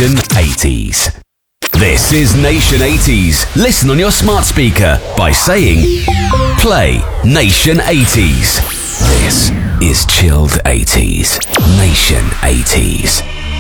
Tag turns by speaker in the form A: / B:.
A: Nation 80s. This is Nation 80s. Listen on your smart speaker by saying, play Nation 80s. This is Chilled 80s. Nation 80s.